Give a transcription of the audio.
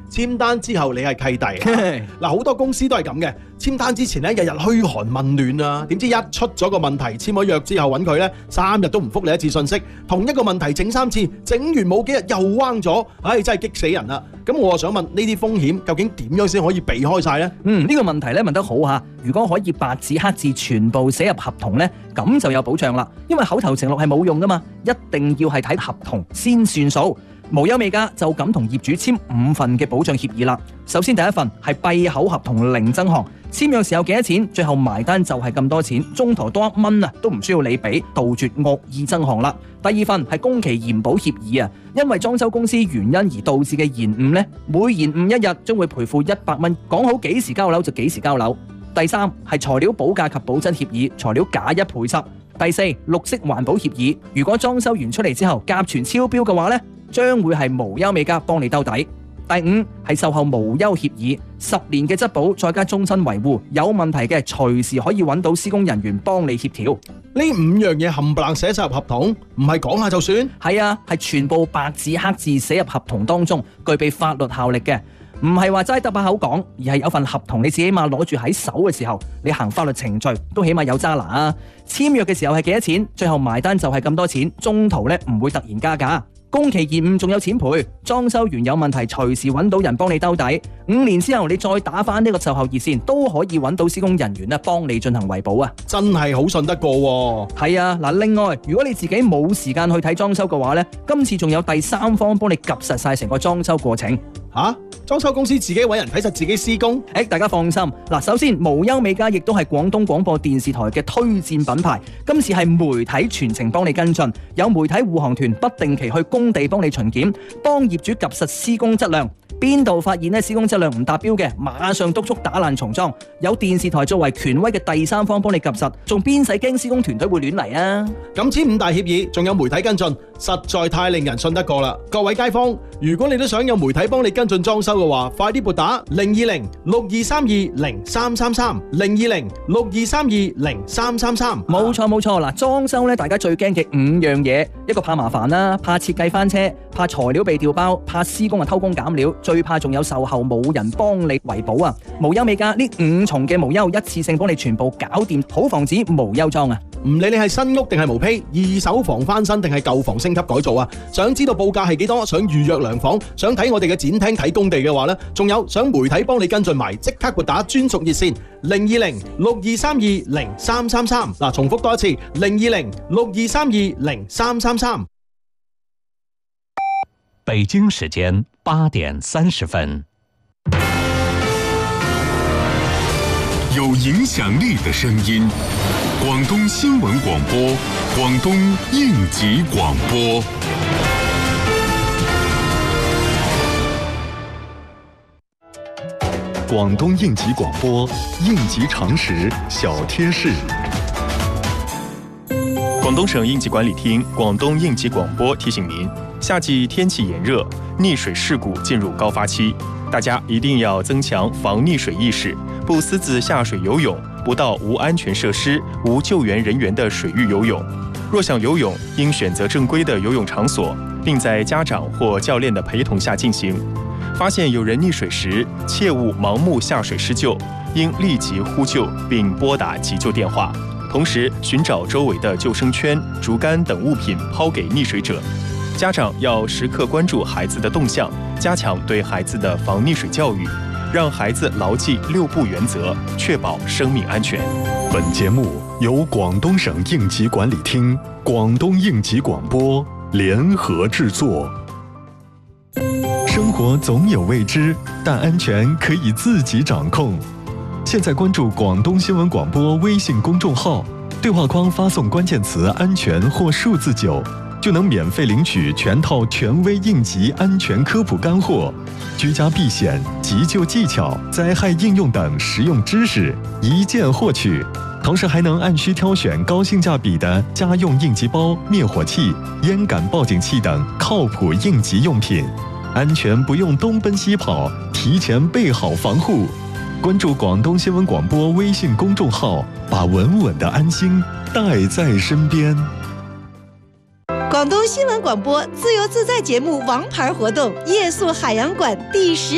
簽單之後你係契弟嗱，好多公司都係咁嘅，簽單之前咧日日噓寒問暖啊，點知一出咗個問題，簽咗約之後揾佢咧3日都唔覆你一次信息，同一個問題整3次，整完冇幾日又彎咗，真係激死人啦！咁我想問呢啲風險究竟點樣先可以避開晒呢？ 呢個問題咧問得好嚇，如果可以白紙黑字全部寫入合同呢，咁就有保障啦。因為口頭承諾係冇用噶嘛，一定要係睇合同先算數。無憂美家就咁同業主簽5份嘅保障協議啦。首先第一份係閉口合同零增項，簽約時候幾多錢，最後埋單就係咁多錢，中途多1蚊都唔需要你俾，杜絕惡意增項啦。第二份係工期延保協議啊，因為裝修公司原因而導致嘅延誤呢，每延誤1日將會賠付100蚊，講好幾時交樓就幾時交樓。第三係材料保價及保真協議，材料假一賠十。第四，綠色環保協議，如果裝修完出嚟之後甲醛超標嘅話呢，將會係無憂美家幫你兜底。第五係售後無憂協議，10年嘅質保再加終身維護，有問題嘅隨時可以揾到施工人員幫你協調。 呢5樣嘢冚唪唥寫晒入合同，唔係講下就算？ 係啊，係全部白紙黑字寫入合同當中，具備法律效力嘅。唔係話齋得把口講，而係有份合同，你自己起碼攞住喺手嘅時候，你行法律程序都起碼有揸拿啊。簽約嘅時候係幾多錢，最後埋單就係咁多錢，中途咧唔會突然加價。工期延誤仲有錢賠，裝修完有問題隨時揾到人幫你兜底。5年之後你再打返呢個售後熱線，都可以揾到施工人員咧幫你進行維保啊！ 真係好信得過喎。 係啊，嗱，另外如果你自己冇時間去睇裝修嘅話呢，今次仲有第三方幫你及實晒成個裝修過程。 裝修公司自己揾人睇實自己施工？ 大家放心。嗱，首先無憂美家亦都係廣東廣播電視台嘅推薦品牌，今次係媒體全程幫你跟進，有媒體護航團不定期去工地幫你巡檢，幫業主及實施工質量。邊度發現施工質量唔達標嘅，馬上督促打爛重裝。有電視台作為權威嘅第三方幫你及實，仲邊使驚施工團隊會亂嚟啊？ 咁簽5大協議，仲有媒體跟進，實在太令人信得過啦！各位街坊，如果你都想有媒體幫你跟進裝修嘅話，快啲撥打020-6232-0333 020-6232-0333。 冇錯，嗱，裝修咧，大家最驚嘅5樣嘢，一個怕麻煩啦，怕設計翻車，怕材料被調包，怕施工偷工減料，最怕仲有售後冇人幫你維保啊！無憂美家呢5重嘅無憂，一次性幫你全部搞掂，好防止無憂裝啊！ 唔理你係新屋定係毛坯，二手房翻新定係舊房升級改造啊！想知道報價係幾多？想預約量房，想睇我哋嘅展廳睇工地嘅話呢，仲有想媒體幫你跟進埋，即刻撥打專屬熱線020-6232-0333。嗱，重複多一次020-6232-0333。 北京時間8點30分。 有影響力的聲音，廣東新聞廣播，廣東應急廣播。廣東應急廣播，應急常識小貼士。 廣東省應急管理廳、廣東應急廣播提醒您，夏季天氣炎熱，溺水事故進入高發期，大家一定要增強防溺水意識，不私自下水游泳，不到無安全設施、無救援人員的水域游泳。若想游泳，應選擇正規的游泳場所，並在家長或教練的陪同下進行。發現有人溺水時，切勿盲目下水施救，應立即呼救並撥打急救電話。同時尋找周圍的救生圈、竹竿等物品拋給溺水者。家長要時刻關注孩子的動向，加強對孩子的防溺水教育，讓孩子牢記6不原則，確保生命安全。 本節目由廣東省應急管理廳、廣東應急廣播聯合製作。生活總有未知，但安全可以自己掌控。現在關注廣東新聞廣播微信公眾號，對話框發送關鍵詞安全或數字9，就能免費領取全套權威應急安全科普乾貨，居家避險、急救技巧、災害應用等實用知識一鍵獲取，同時還能按需挑選高性價比的家用應急包、滅火器、煙感報警器等靠譜應急用品，安全不用東奔西跑，提前備好防護。關注廣東新聞廣播微信公眾號，把穩穩的安心帶在身邊。 廣東新聞廣播自由自在節目王牌活動夜宿海洋館第10